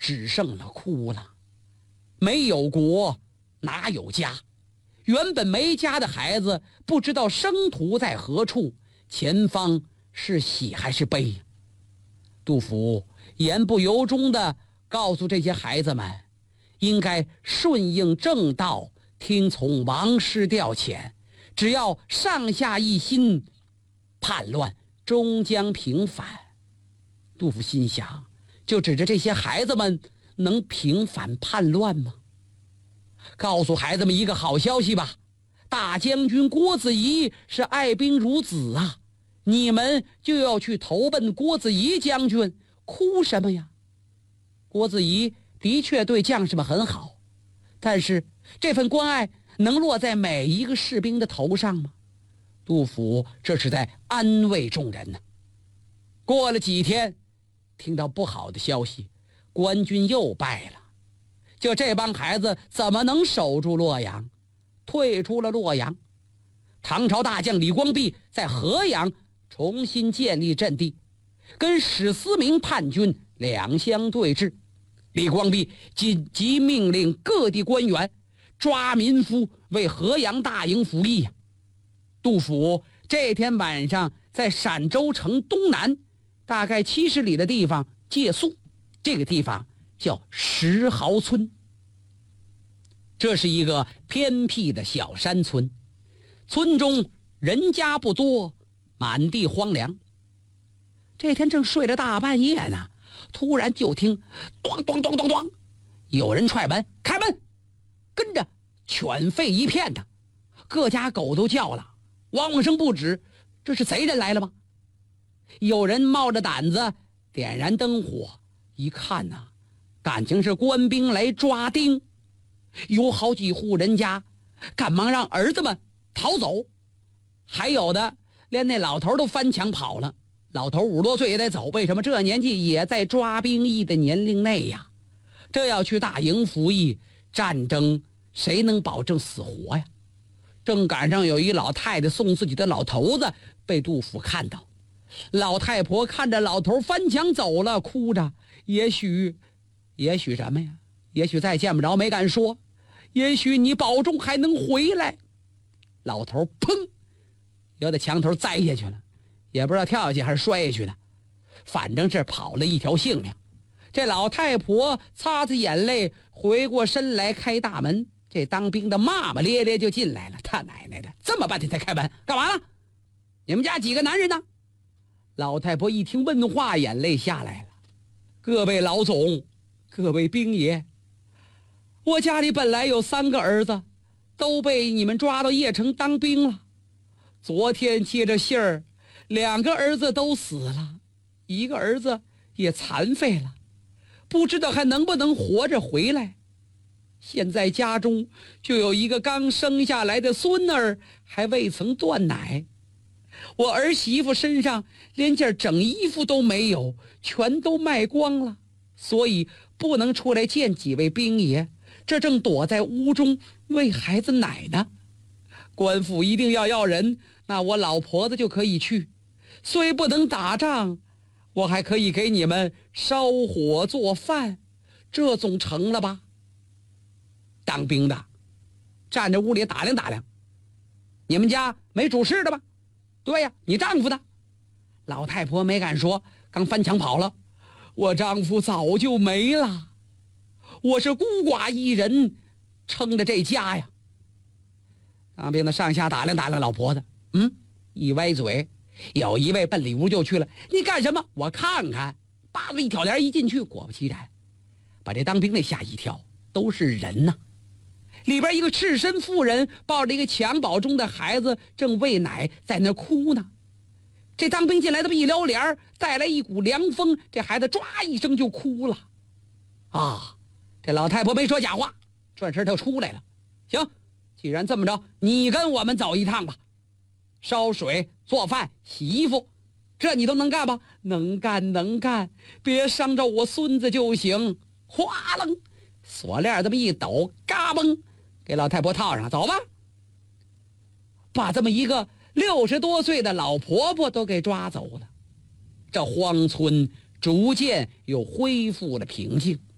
只剩了哭了。没有国哪有家，原本没家的孩子不知道生途在何处，前方是喜还是悲。杜甫言不由衷地告诉这些孩子们，应该顺应正道，听从王师调遣，只要上下一心，叛乱终将平反。杜甫心想，就指着这些孩子们能平反叛乱吗？告诉孩子们一个好消息吧，大将军郭子仪是爱兵如子啊，你们就要去投奔郭子仪将军，哭什么呀？郭子仪的确对将士们很好，但是这份关爱能落在每一个士兵的头上吗？杜甫这是在安慰众人呢。过了几天，听到不好的消息，官军又败了。就这帮孩子怎么能守住洛阳？退出了洛阳。唐朝大将李光弼在河阳重新建立阵地，跟史思明叛军两相对峙。李光弼紧急命令各地官员抓民夫为河阳大营服役。杜甫这天晚上在陕州城东南大概70里的地方借宿，这个地方叫石壕村。这是一个偏僻的小山村，村中人家不多，满地荒凉。这天正睡了大半夜呢，突然就听咚咚咚咚咚，有人踹门，开门，跟着犬吠一片的，各家狗都叫了，汪汪声不止。这是贼人来了吗？有人冒着胆子点燃灯火，一看呐，感情是官兵来抓丁。有好几户人家赶忙让儿子们逃走，还有的连那老头都翻墙跑了。老头50多岁也得走，为什么？这年纪也在抓兵役的年龄内呀。这要去大营服役，战争谁能保证死活呀？正赶上有一老太太送自己的老头子，被杜甫看到。老太婆看着老头翻墙走了，哭着，也许什么呀？也许再见不着，没敢说。也许你保重还能回来。老头砰，要在墙头栽下去了，也不知道跳下去还是摔下去的，反正是跑了一条性命。这老太婆擦擦眼泪，回过身来开大门。这当兵的骂骂咧咧就进来了，他奶奶的，这么半天才开门，干嘛了？你们家几个男人呢？老太婆一听问话，眼泪下来了。各位老总，各位兵爷，我家里本来有3个儿子，都被你们抓到邺城当兵了。昨天接着信儿，2个儿子都死了，1个儿子也残废了，不知道还能不能活着回来。现在家中就有一个刚生下来的孙儿，还未曾断奶。我儿媳妇身上连件整衣服都没有，全都卖光了，所以不能出来见几位兵爷，这正躲在屋中喂孩子奶呢。官府一定要人，那我老婆子就可以去，虽不能打仗，我还可以给你们烧火做饭，这总成了吧？当兵的站在屋里打量打量，你们家没主事的吧？对呀，你丈夫呢？老太婆没敢说，刚翻墙跑了。我丈夫早就没了，我是孤寡一人，撑着这家呀。当兵的上下打量打量老婆子，一歪嘴，有一位奔里屋就去了。你干什么？我看看。扒了一挑帘一进去，果不其然，把这当兵的吓一跳，都是人呐。里边一个赤身妇人抱着一个襁褓中的孩子，正喂奶，在那哭呢。这当兵进来的一撩帘，带来一股凉风，这孩子抓一声就哭了。这老太婆没说假话，转身就出来了。行，既然这么着，你跟我们走一趟吧。烧水做饭洗衣服，这你都能干吧？能干，别伤着我孙子就行。哗楞，锁链这么一抖，嘎嘣，给老太婆套上，走吧。把这么一个60多岁的老婆婆都给抓走了。这荒村逐渐又恢复了平静。